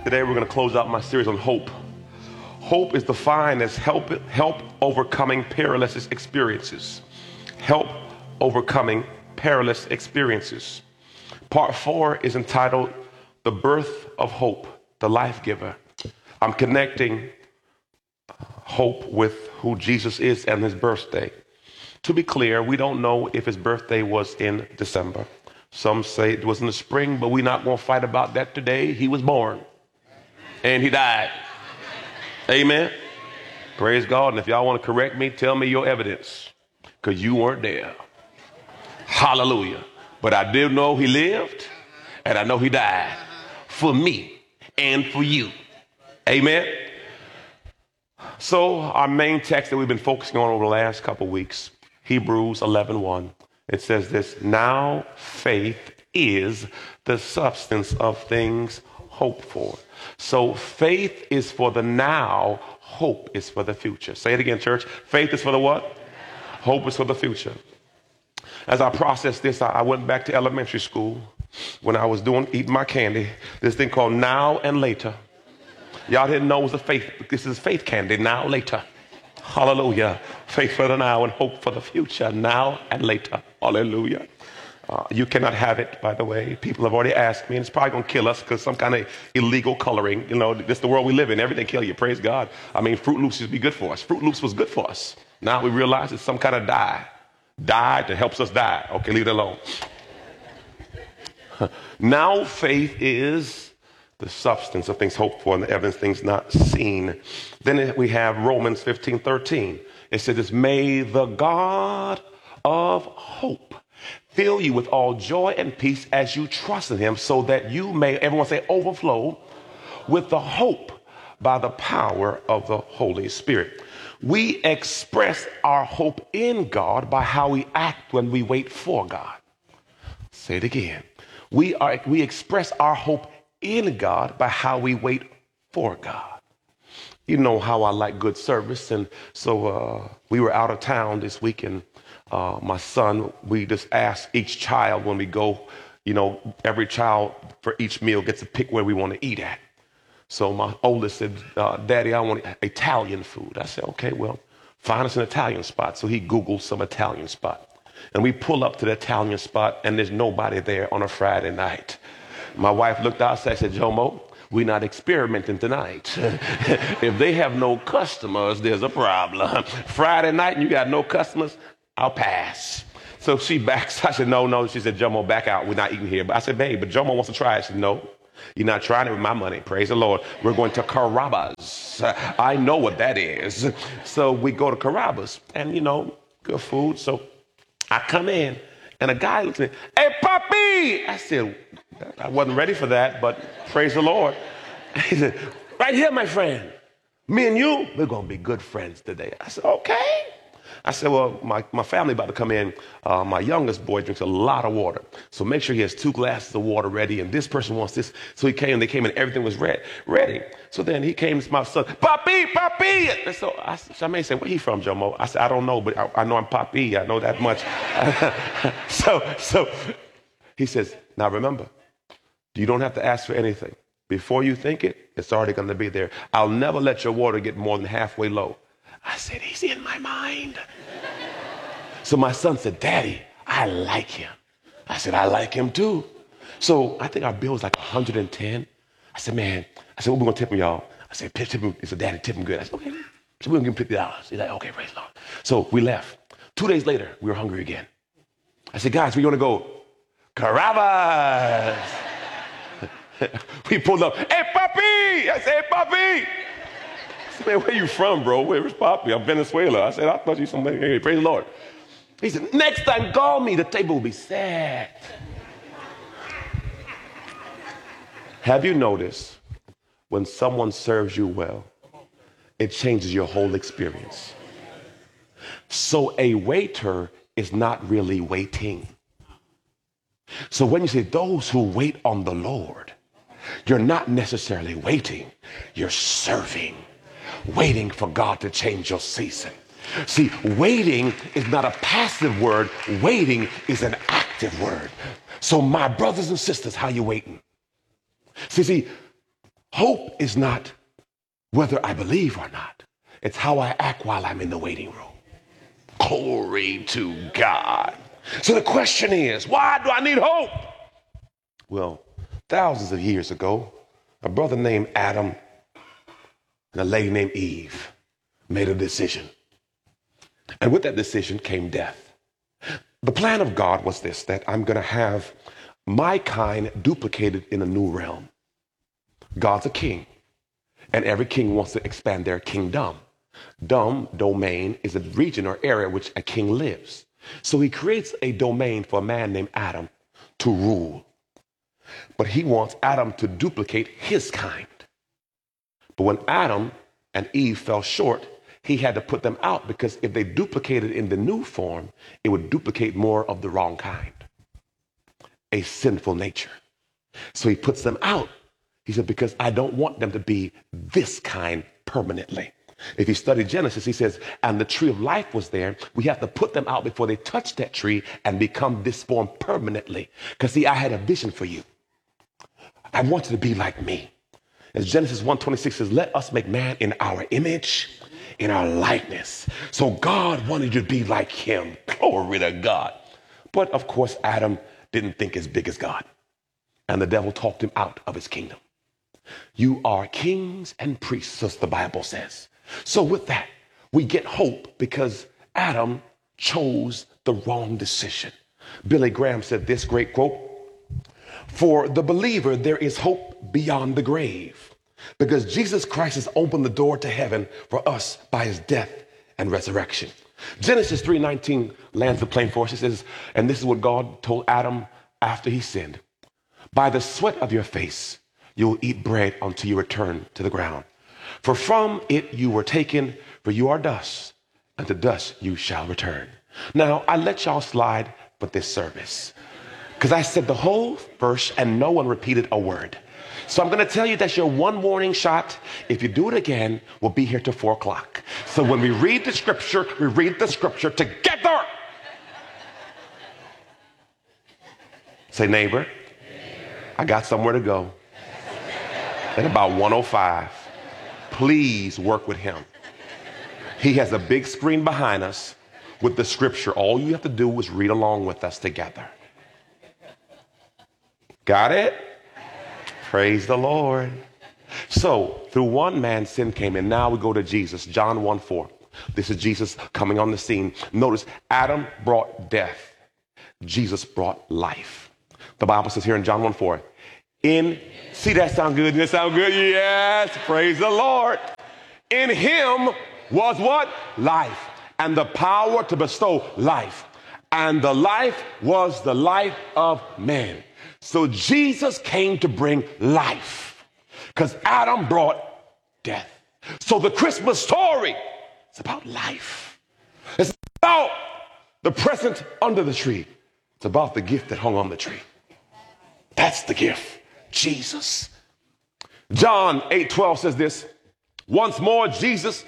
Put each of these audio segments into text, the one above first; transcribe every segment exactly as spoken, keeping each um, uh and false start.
Today we're going to close out my series on hope. Hope is defined as help, help overcoming perilous experiences. Help overcoming perilous experiences. Part four is entitled The Birth of Hope, the Life Giver. I'm connecting hope with who Jesus is and his birthday. To be clear, we don't know if his birthday was in December. Some say it was in the spring, but we're not going to fight about that today. He was born and he died. Amen. Praise God. And if y'all want to correct me, tell me your evidence, because you weren't there. Hallelujah. But I did know he lived, and I know he died for me and for you. Amen. So our main text that we've been focusing on over the last couple of weeks, Hebrews eleven one, it says this: now faith is the substance of things hoped for. So faith is for the now, hope is for the future. Say it again, church. Faith is for the what? Hope is for the future. As I processed this, I went back to elementary school when I was doing eating my candy, this thing called Now and Later. Y'all didn't know it was a faith. This is faith candy, now, later. Hallelujah. Faith for the now and hope for the future, now and later. Hallelujah. Uh, you cannot have it, by the way. People have already asked me, and it's probably going to kill us because some kind of illegal coloring. You know, this is the world we live in. Everything kill you. Praise God. I mean, Fruit Loops used to be good for us. Fruit Loops was good for us. Now we realize it's some kind of dye. Dye that helps us die. Okay, leave it alone. Now faith is the substance of things hoped for and the evidence of things not seen. Then we have Romans fifteen thirteen. It says, may the God of hope fill you with all joy and peace as you trust in him, so that you may, everyone say, overflow with the hope by the power of the Holy Spirit. We express our hope in God by how we act when we wait for God. Say it again. We are we express our hope in God by how we wait for God. You know how I like good service, and so uh, we were out of town this week, and uh, my son, we just asked each child when we go, you know, every child for each meal gets to pick where we want to eat at. So my oldest said, uh, Daddy, I want Italian food. I said, okay, well, find us an Italian spot. So he Googled some Italian spot. And we pull up to the Italian spot, and there's nobody there on a Friday night. My wife looked outside and said, Jomo, we're not experimenting tonight. If they have no customers, there's a problem. Friday night and you got no customers, I'll pass. So she backs. I said, no, no. She said, Jomo, back out. We're not eating here. But I said, babe, but Jomo wants to try it. She said, no. You're not trying it with my money. Praise the Lord. We're going to Carrabba's. I know what that is. So we go to Carrabba's, and, you know, good food. So I come in, and a guy looks at me, hey, Papi. I said, I wasn't ready for that, but praise the Lord. He said, right here, my friend. Me and you, we're going to be good friends today. I said, okay. I said, well, my, my family about to come in. Uh, my youngest boy drinks a lot of water. So make sure he has two glasses of water ready. And this person wants this. So he came, they came and everything was ready. ready. So then he came to my son, Papi, Papi. And so I, Charmaine said, where he from, Jomo? I said, I don't know, but I, I know I'm Papi. I know that much. so, so he says, now remember, you don't have to ask for anything. Before you think it, it's already going to be there. I'll never let your water get more than halfway low. I said, he's in my mind. So my son said, Daddy, I like him. I said, I like him too. So I think our bill was like one hundred ten. I said, man, I said, what we going to tip him, y'all? I said, tip him. He said, Daddy, tip him good. I said, okay. So we're going to give him fifty dollars. He's like, okay, praise the Lord. So we left. Two days later, we were hungry again. I said, guys, we want to go Carrabba's. We pulled up. Hey, Papi! I said, hey, Papi! I said, man, where you from, bro? Where's Papi? I'm Venezuela. I said, I thought you somebody. Hey, praise the Lord. He said, next time, call me. The table will be set. Have you noticed when someone serves you well, it changes your whole experience? So a waiter is not really waiting. So when you say those who wait on the Lord, you're not necessarily waiting, you're serving, waiting for God to change your season. See, waiting is not a passive word. Waiting is an active word. So my brothers and sisters, how you waiting? See, see, Hope is not whether I believe or not. It's how I act while I'm in the waiting room. Glory to God. So the question is, why do I need hope? Well, thousands of years ago, a brother named Adam and a lady named Eve made a decision. And with that decision came death. The plan of God was this, that I'm going to have my kind duplicated in a new realm. God's a king, and every king wants to expand their kingdom. Dom, domain, is a region or area which a king lives. So he creates a domain for a man named Adam to rule. But he wants Adam to duplicate his kind. But when Adam and Eve fell short, he had to put them out, because if they duplicated in the new form, it would duplicate more of the wrong kind, a sinful nature. So he puts them out. He said, because I don't want them to be this kind permanently. If you study Genesis, he says, and the tree of life was there. We have to put them out before they touch that tree and become this form permanently. Because see, I had a vision for you. I want you to be like me. As Genesis one twenty-six says, let us make man in our image, in our likeness. So God wanted you to be like him. Glory to God. But of course, Adam didn't think as big as God. And the devil talked him out of his kingdom. You are kings and priests, as the Bible says. So with that, we get hope because Adam chose the wrong decision. Billy Graham said this great quote, for the believer, there is hope beyond the grave, because Jesus Christ has opened the door to heaven for us by his death and resurrection. Genesis three nineteen lands the plane for us. It says, and this is what God told Adam after he sinned. By the sweat of your face, you will eat bread until you return to the ground. For from it you were taken, for you are dust, and to dust you shall return. Now, I let y'all slide for this service, because I said the whole verse and no one repeated a word. So I'm going to tell you that's your one warning shot. If you do it again, we'll be here till four o'clock. So when we read the scripture, we read the scripture together. Say, neighbor, I got somewhere to go. At about one oh five, please work with him. He has a big screen behind us with the scripture. All you have to do is read along with us together. Got it? Praise the Lord. So through one man, sin came in. Now we go to Jesus, John one four. This is Jesus coming on the scene. Notice Adam brought death. Jesus brought life. The Bible says here in John one four, in, see that sound good? Does that sound good? Yes, praise the Lord. In him was what? Life, and the power to bestow life. And the life was the life of man. So Jesus came to bring life, because Adam brought death. So the Christmas story is about life. It's about the present under the tree. It's about the gift that hung on the tree. That's the gift, Jesus. John eight twelve says this. Once more, Jesus,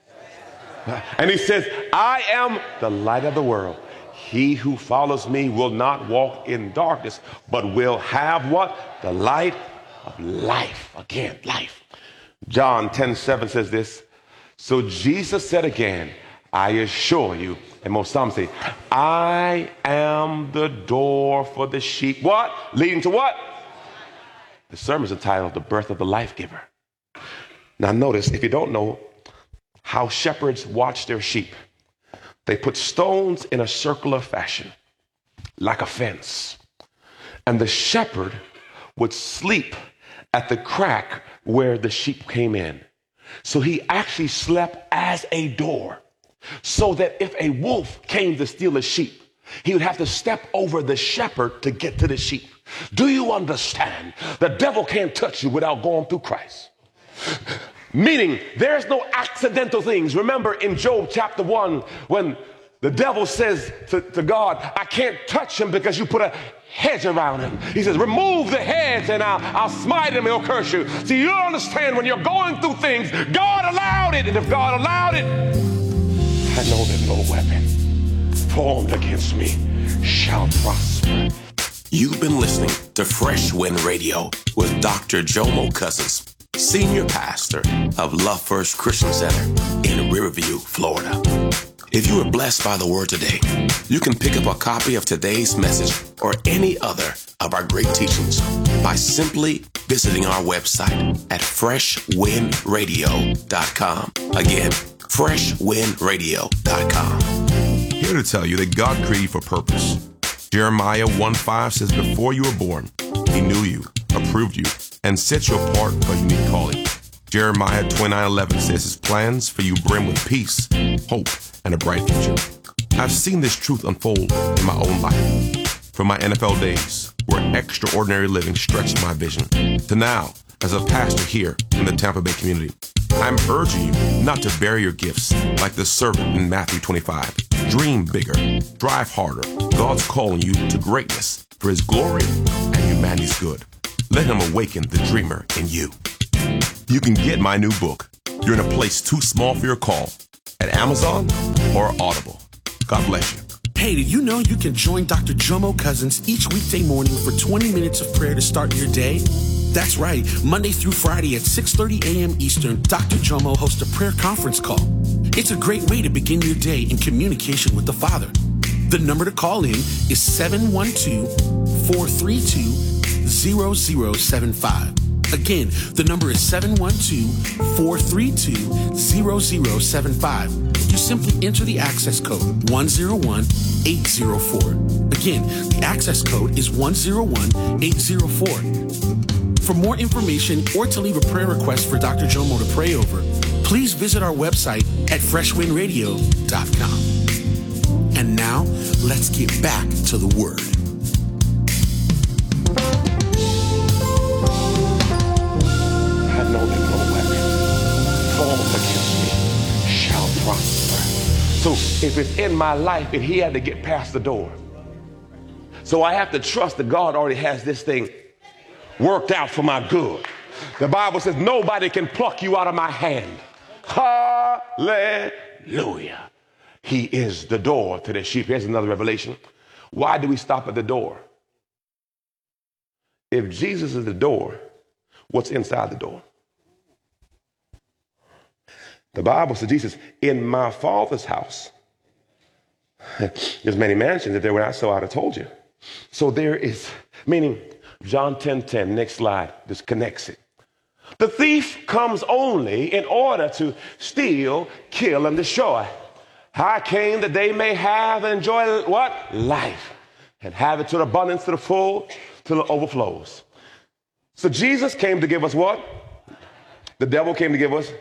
and he says, I am the light of the world. He who follows me will not walk in darkness, but will have what? The light of life. Again, life. John ten seven says this. So Jesus said again, I assure you, and most some say, I am the door for the sheep. What? Leading to what? The sermon is entitled The Birth of the Life Giver. Now notice, if you don't know how shepherds watch their sheep, they put stones in a circular fashion, like a fence. And the shepherd would sleep at the crack where the sheep came in. So he actually slept as a door, so that if a wolf came to steal a sheep, he would have to step over the shepherd to get to the sheep. Do you understand? The devil can't touch you without going through Christ. Meaning there's no accidental things. Remember in Job chapter one, when the devil says to, to God, I can't touch him because you put a hedge around him. He says, remove the hedge and I'll, I'll smite him, he'll curse you. See, you don't understand, when you're going through things, God allowed it. And if God allowed it, I know that no weapon formed against me shall prosper. You've been listening to Fresh Wind Radio with Doctor Jomo Cousins. Senior Pastor of Love First Christian Center in Riverview, Florida. If you were blessed by the word today, you can pick up a copy of today's message or any other of our great teachings by simply visiting our website at fresh wind radio dot com. Again, fresh wind radio dot com. Here to tell you that God created you for purpose. Jeremiah one five says, before you were born, he knew you, approved you, and set you apart for a unique calling. Jeremiah twenty-nine eleven says his plans for you brim with peace, hope, and a bright future. I've seen this truth unfold in my own life. From my N F L days, where extraordinary living stretched my vision, to now, as a pastor here in the Tampa Bay community, I'm urging you not to bury your gifts like the servant in Matthew twenty-five. Dream bigger, drive harder. God's calling you to greatness for his glory and humanity's good. Let him awaken the dreamer in you. You can get my new book, You're in a Place Too Small for Your Call, at Amazon or Audible. God bless you. Hey, did you know you can join Doctor Jomo Cousins each weekday morning for twenty minutes of prayer to start your day? That's right. Monday through Friday at six thirty a.m. Eastern, Doctor Jomo hosts a prayer conference call. It's a great way to begin your day in communication with the Father. The number to call in is seven one two, four three two, zero zero seven five. Again, the number is seven one two, four three two, zero zero seven five. You simply enter the access code one zero one eight zero four. Again, the access code is one zero one eight zero four. For more information or to leave a prayer request for Doctor Jomo to pray over, please visit our website at fresh wind radio dot com. And now, let's get back to the Word. I know that no weapon formed against me shall prosper. So if it's in my life and he had to get past the door, so I have to trust that God already has this thing worked out for my good. The Bible says nobody can pluck you out of my hand. Hallelujah. He is the door to the sheep. Here's another revelation. Why do we stop at the door? If Jesus is the door, what's inside the door? The Bible says, Jesus, in my Father's house, there's many mansions. If there were not so, I'd have told you. So there is, meaning John ten ten, next slide, just connects it. The thief comes only in order to steal, kill, and destroy. I came that they may have and enjoy what? Life. And have it to the abundance, to the full, till it overflows. So Jesus came to give us what? The devil came to give us.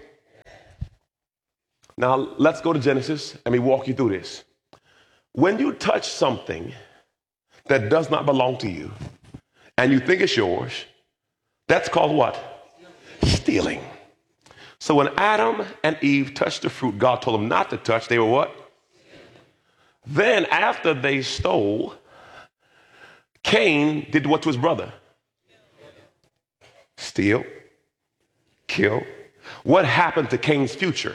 Now let's go to Genesis. Let me walk you through this. When you touch something that does not belong to you and you think it's yours, that's called what? Stealing. So when Adam and Eve touched the fruit God told them not to touch, they were what? Then after they stole, Cain did what to his brother? Steal, kill. What happened to Cain's future?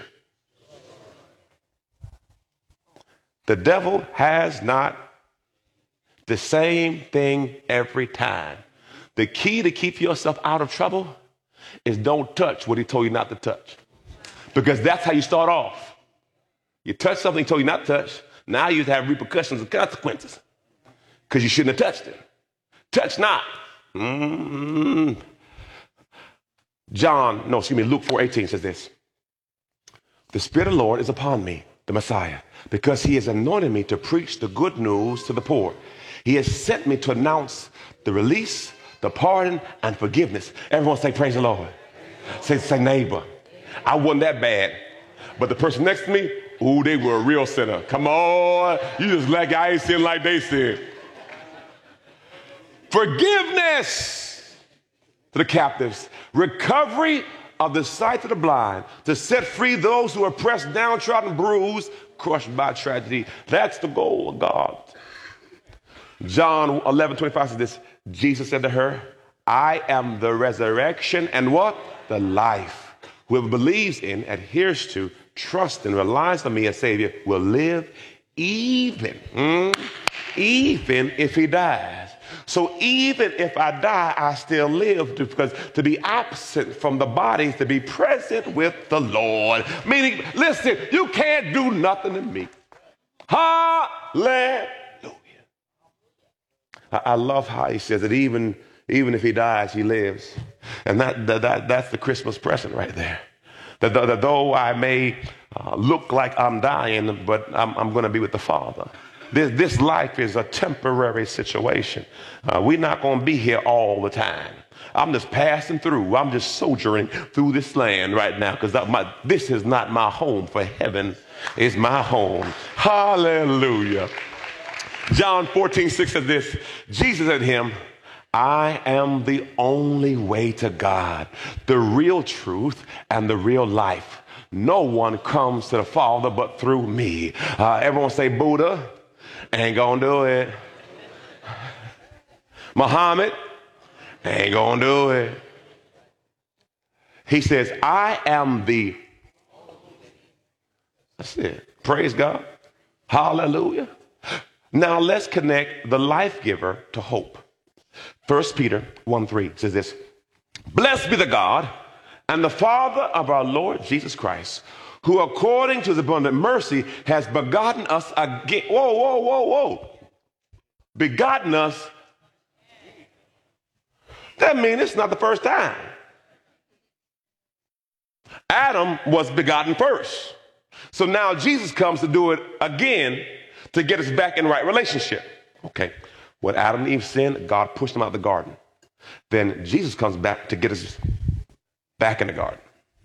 The devil has not the same thing every time. The key to keep yourself out of trouble is don't touch what he told you not to touch. Because that's how you start off. You touch something he told you not to touch. Now you have repercussions and consequences because you shouldn't have touched it. Touch not. Mm-hmm. John, no, excuse me, Luke four eighteen says this. The Spirit of the Lord is upon me, the Messiah, because he has anointed me to preach the good news to the poor. He has sent me to announce the release, the pardon, and forgiveness. Everyone say, praise the Lord. Say, say, neighbor. I wasn't that bad. But the person next to me, ooh, they were a real sinner. Come on. You just like I ain't sin like they sin. Forgiveness to the captives. Recovery of the sight to the blind. To set free those who are pressed, downtrodden, bruised, crushed by tragedy. That's the goal of God. John eleven twenty-five says this. Jesus said to her, I am the resurrection and what? The life. Whoever believes in, adheres to, trusts and relies on me as Savior will live even, mm, even if he dies. So even if I die, I still live, because to be absent from the body is to be present with the Lord. Meaning, listen, you can't do nothing to me. Hallelujah. I, I love how he says that even, even if he dies, he lives. And that, that, that that's the Christmas present right there. That, that, that though I may uh, look like I'm dying, but I'm, I'm going to be with the Father. This, this life is a temporary situation. Uh, we're not going to be here all the time. I'm just passing through. I'm just sojourning through this land right now, because this is not my home, for heaven is my home. Hallelujah. John fourteen six says this. Jesus said to him, I am the only way to God, the real truth and the real life. No one comes to the Father but through me. Uh, everyone say Buddha. Ain't gonna do it. Muhammad, ain't gonna do it. He says, I am the, that's it. Praise God. Hallelujah. Now let's connect the life giver to hope. First Peter one three says this. Blessed be the God and the Father of our Lord Jesus Christ, who according to his abundant mercy has begotten us again. Whoa, whoa, whoa, whoa. Begotten us. That means it's not the first time. Adam was begotten first. So now Jesus comes to do it again to get us back in right relationship. Okay. When Adam and Eve sinned, God pushed them out of the garden. Then Jesus comes back to get us back in the garden.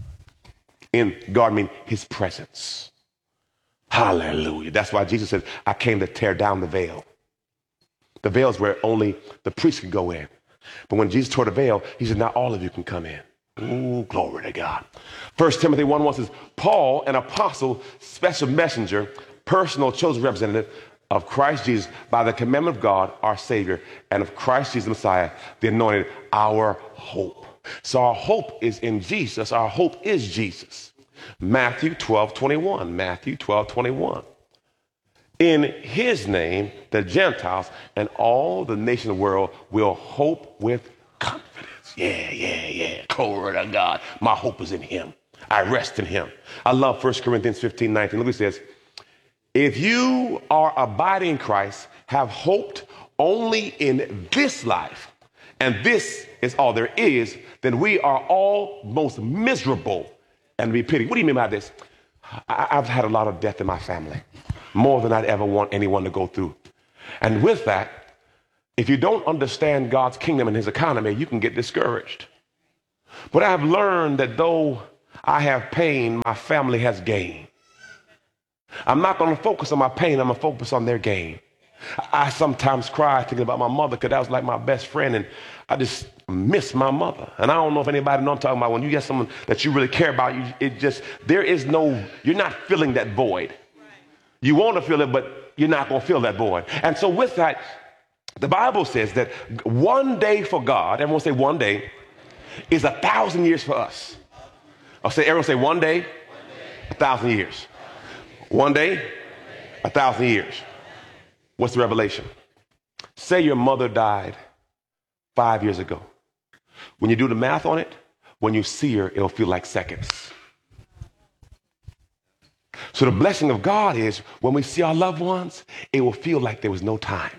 In God means his presence. Hallelujah. That's why Jesus said, I came to tear down the veil. The veil is where only the priest could go in. But when Jesus tore the veil, he said, now all of you can come in. Ooh, glory to God. First Timothy one one says, Paul, an apostle, special messenger, personal chosen representative of Christ Jesus by the commandment of God, our Savior, and of Christ Jesus Messiah, the anointed, our hope. So our hope is in Jesus. Our hope is Jesus. Matthew twelve twenty-one. Matthew twelve twenty-one. In his name, the Gentiles and all the nations of the world will hope with confidence. Yeah, yeah, yeah. Glory to God. My hope is in him. I rest in him. I love First Corinthians fifteen nineteen. Look what it says. If you are abiding in Christ, have hoped only in this life, and this is all there is, then we are all most miserable and be pitied. What do you mean by this? I, I've had a lot of death in my family, more than I'd ever want anyone to go through. And with that, if you don't understand God's kingdom and his economy, you can get discouraged. But I've learned that though I have pain, my family has gain. I'm not going to focus on my pain. I'm going to focus on their gain. I sometimes cry thinking about my mother, because that was like my best friend, and I just miss my mother. And I don't know if anybody knows I'm talking about. When you get someone that you really care about, you, it just, there is no, you're not filling that void. You want to feel it, but you're not going to fill that void. And so with that, the Bible says that one day for God, everyone say one day, is a thousand years for us. I'll say, everyone say one day, a thousand years. One day, a thousand years. What's the revelation? Say your mother died five years ago. When you do the math on it, when you see her, it'll feel like seconds. So the blessing of God is when we see our loved ones, it will feel like there was no time.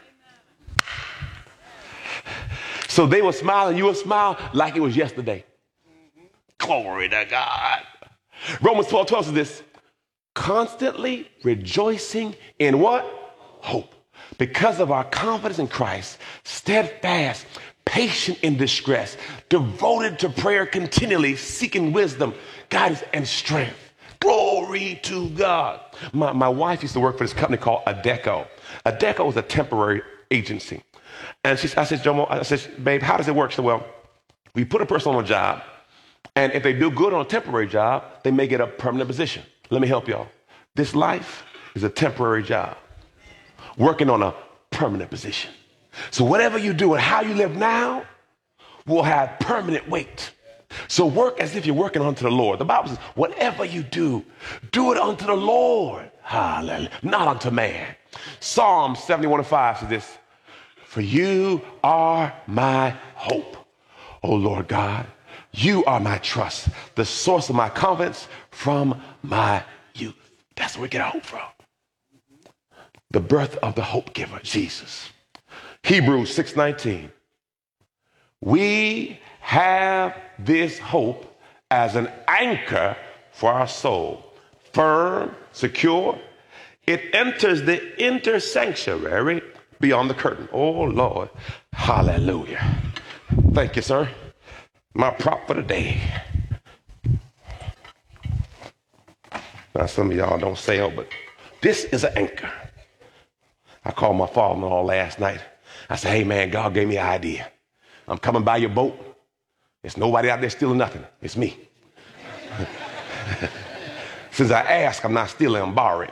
So they will smile and you will smile like it was yesterday. Glory to God. Romans twelve twelve says this. Constantly rejoicing in what? Hope. Because of our confidence in Christ, steadfast, patient in distress, devoted to prayer continually, seeking wisdom, guidance, and strength. Glory to God. My, my wife used to work for this company called Adecco. Adecco is a temporary agency. And she, I said, Jomo, I said, babe, how does it work? She said, well, we put a person on a job, and if they do good on a temporary job, they may get a permanent position. Let me help y'all. This life is a temporary job, working on a permanent position. So whatever you do and how you live now will have permanent weight. So work as if you're working unto the Lord. The Bible says, whatever you do, do it unto the Lord. Hallelujah. Not unto man. Psalm seventy-one and five says this. for you are my hope. Oh, Lord God, you are my trust, the source of my confidence from my youth. That's where we get our hope from. The birth of the hope giver, Jesus. Hebrews six nineteen. We have this hope as an anchor for our soul, firm, secure. It enters the inner sanctuary beyond the curtain. Oh, Lord. Hallelujah. Thank you, sir. My prop for the day. Now, some of y'all don't sail, but this is an anchor. I called my father-in-law last night. I said, hey, man, God gave me an idea. I'm coming by your boat. There's nobody out there stealing nothing. It's me. Since I ask, I'm not stealing, I'm borrowing.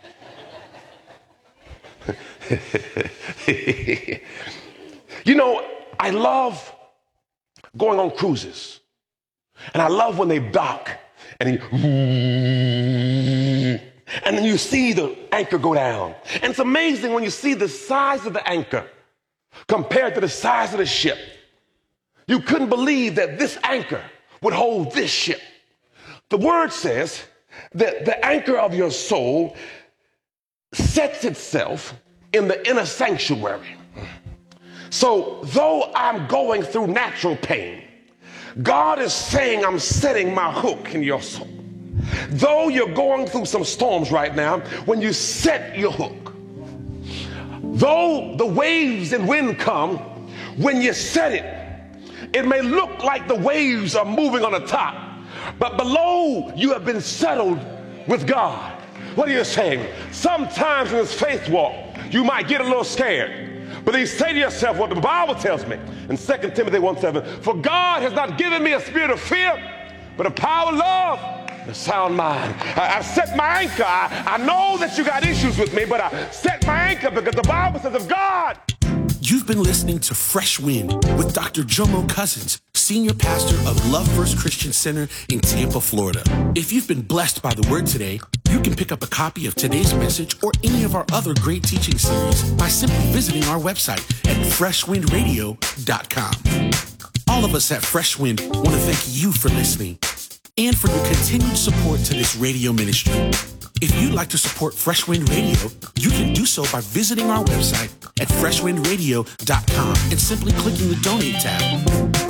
You know, I love going on cruises. And I love when they dock and, you, and then you see the anchor go down. And it's amazing when you see the size of the anchor compared to the size of the ship. You couldn't believe that this anchor would hold this ship. The word says that the anchor of your soul sets itself in the inner sanctuary. So though I'm going through natural pain, God is saying I'm setting my hook in your soul. Though you're going through some storms right now, when you set your hook, though the waves and wind come, when you set it, it may look like the waves are moving on the top, but below you have been settled with God. What are you saying? Sometimes in this faith walk, you might get a little scared. But then you say to yourself what the Bible tells me in Second Timothy one seven, for God has not given me a spirit of fear, but a power of love and a sound mind. I, I set my anchor. I, I know that you got issues with me, but I set my anchor because the Bible says of God. You've been listening to Fresh Wind with Doctor Jomo Cousins, Senior Pastor of Love First Christian Center in Tampa, Florida. If you've been blessed by the word today, you can pick up a copy of today's message or any of our other great teaching series by simply visiting our website at fresh wind radio dot com. All of us at Fresh Wind want to thank you for listening and for your continued support to this radio ministry. If you'd like to support Fresh Wind Radio, you can do so by visiting our website at fresh wind radio dot com and simply clicking the Donate tab.